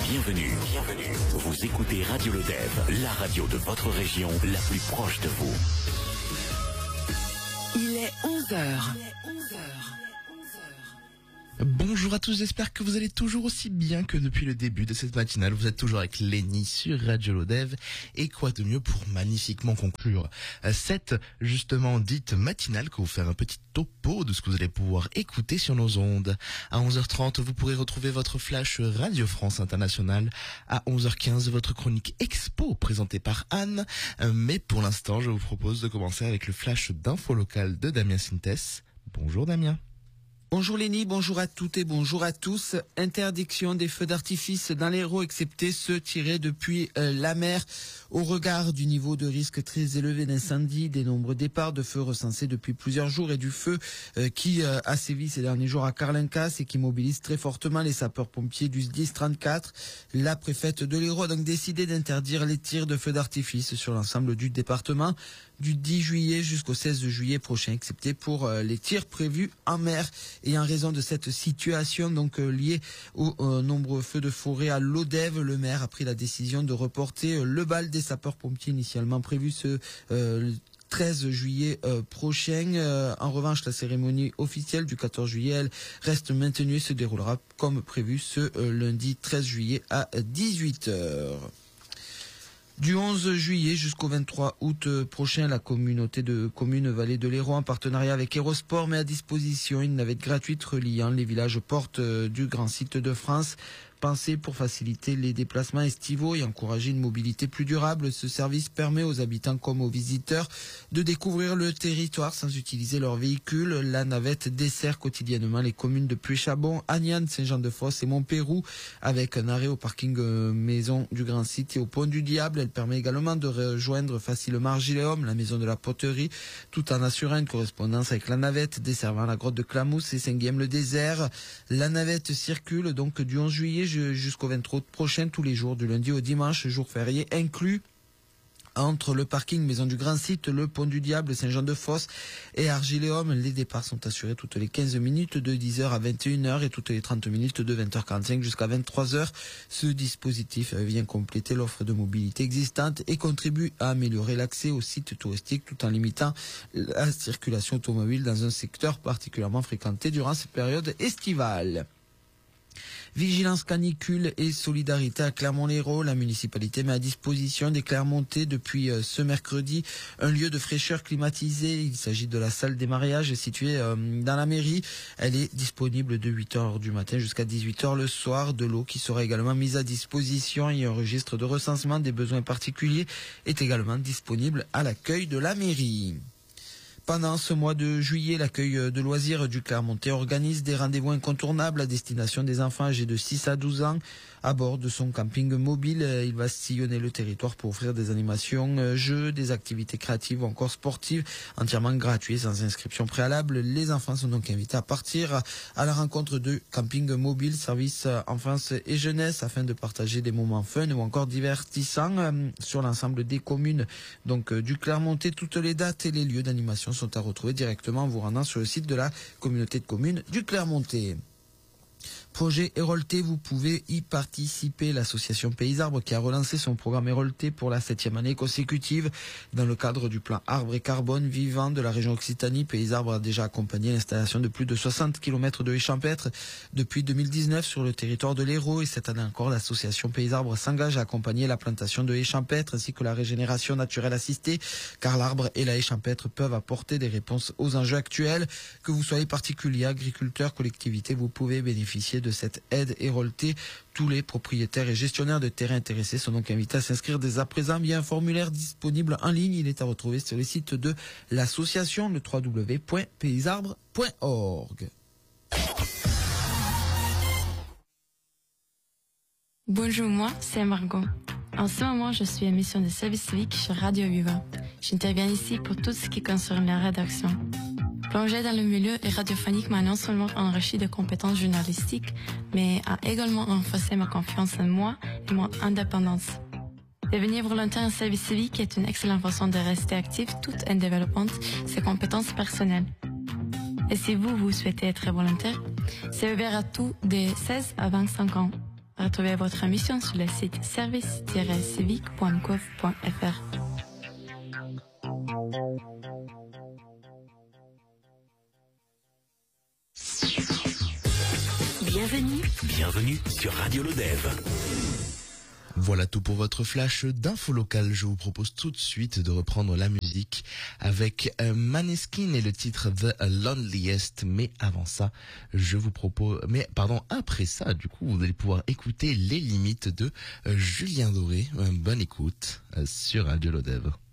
Bienvenue. Vous écoutez Radio Lodève, la radio de votre région, la plus proche de vous. Il est 11h. Bonjour à tous, j'espère que vous allez toujours aussi bien que depuis le début de cette matinale. Vous êtes toujours avec Lenny sur Radio Lodève. Et quoi de mieux pour magnifiquement conclure cette justement dite matinale que vous faire un petit topo de ce que vous allez pouvoir écouter sur nos ondes. À 11h30, vous pourrez retrouver votre flash Radio France Internationale. À 11h15, votre chronique Expo présentée par Anne. Mais pour l'instant, je vous propose de commencer avec le flash d'info locale de Damien Sintès. Bonjour Damien. Bonjour Lenny, bonjour à toutes et bonjour à tous. Interdiction des feux d'artifice dans l'Hérault, excepté ceux tirés depuis la mer. Au regard du niveau de risque très élevé d'incendie, des nombreux départs de feux recensés depuis plusieurs jours et du feu qui a sévi ces derniers jours à Carlincas et qui mobilise très fortement les sapeurs-pompiers du SDIS 34, la préfète de l'Hérault a donc décidé d'interdire les tirs de feux d'artifice sur l'ensemble du département du 10 juillet jusqu'au 16 juillet prochain, excepté pour les tirs prévus en mer. Et en raison de cette situation donc liée aux nombreux feux de forêt à Lodève, le maire a pris la décision de reporter le bal des sapeurs-pompiers initialement prévu ce 13 juillet prochain. En revanche, la cérémonie officielle du 14 juillet, elle reste maintenue et se déroulera comme prévu ce lundi 13 juillet à 18h. Du 11 juillet jusqu'au 23 août prochain, la communauté de communes Vallée de l'Hérault, en partenariat avec Hérosport, met à disposition une navette gratuite reliant les villages portes du grand site de France. Pensé pour faciliter les déplacements estivaux et encourager une mobilité plus durable, ce service permet aux habitants comme aux visiteurs de découvrir le territoire sans utiliser leur véhicule. La navette dessert quotidiennement les communes de Puy-Chabon, Agnan, Saint-Jean-de-Fosse et Montpérou, avec un arrêt au parking Maison du Grand Site et au Pont du Diable. Elle permet également de rejoindre facilement Argiléum, la maison de la poterie, tout en assurant une correspondance avec la navette desservant la grotte de Clamousse et Saint-Guilhem-le-Désert. La navette circule donc du 11 juillet jusqu'au 23 août prochain, tous les jours du lundi au dimanche, jour férié inclus, entre le parking Maison du Grand Site, le Pont du Diable, Saint-Jean-de-Fosse et Argiléum. Les départs sont assurés toutes les 15 minutes de 10h à 21h et toutes les 30 minutes de 20h45 jusqu'à 23h. Ce dispositif vient compléter l'offre de mobilité existante et contribue à améliorer l'accès aux sites touristiques tout en limitant la circulation automobile dans un secteur particulièrement fréquenté durant cette période estivale. Vigilance canicule et solidarité à Clermont-Lérault. La municipalité met à disposition des Clermontais depuis ce mercredi un lieu de fraîcheur climatisé. Il s'agit de la salle des mariages située dans la mairie. Elle est disponible de 8h du matin jusqu'à 18h le soir. De l'eau qui sera également mise à disposition et un registre de recensement des besoins particuliers est également disponible à l'accueil de la mairie. Pendant ce mois de juillet, l'accueil de loisirs du Clermontais organise des rendez-vous incontournables à destination des enfants âgés de 6 à 12 ans. À bord de son camping mobile, il va sillonner le territoire pour offrir des animations, jeux, des activités créatives ou encore sportives entièrement gratuites sans inscription préalable. Les enfants sont donc invités à partir à la rencontre de camping mobile, service enfance et jeunesse, afin de partager des moments fun ou encore divertissants sur l'ensemble des communes donc du Clermontais. Toutes les dates et les lieux d'animation sont à retrouver directement en vous rendant sur le site de la communauté de communes du Clermontais. Projet Hérolté, vous pouvez y participer. L'association Pays Arbres qui a relancé son programme Hérolté pour la 7e année consécutive dans le cadre du plan Arbre et Carbone vivant de la région Occitanie. Pays Arbres a déjà accompagné l'installation de plus de 60 km de haies champêtres depuis 2019 sur le territoire de l'Hérault et cette année encore l'association Pays Arbres s'engage à accompagner la plantation de haies champêtres ainsi que la régénération naturelle assistée, car l'arbre et la haie champêtre peuvent apporter des réponses aux enjeux actuels. Que vous soyez particulier, agriculteur, collectivité, vous pouvez bénéficier de cette aide Hérolté. Tous les propriétaires et gestionnaires de terrains intéressés sont donc invités à s'inscrire dès à présent via un formulaire disponible en ligne. Il est à retrouver sur le site de l'association, le www.paysarbres.org. Bonjour, moi, c'est Margot. En ce moment, je suis en mission de service civique sur Radio Viva. J'interviens ici pour tout ce qui concerne la rédaction. Plongée dans le milieu radiophonique m'a non seulement enrichi de compétences journalistiques, mais a également renforcé ma confiance en moi et mon indépendance. Devenir volontaire en service civique est une excellente façon de rester actif tout en développant ses compétences personnelles. Et si vous souhaitez être volontaire, c'est ouvert à tous des 16 à 25 ans. Retrouvez votre émission sur le site service-civique.gouv.fr. Bienvenue sur Radio Lodève. Voilà tout pour votre flash d'info locale. Je vous propose tout de suite de reprendre la musique avec Maneskin et le titre The Loneliest. Mais avant ça, après ça, du coup, vous allez pouvoir écouter Les Limites de Julien Doré. Bonne écoute sur Radio Lodève.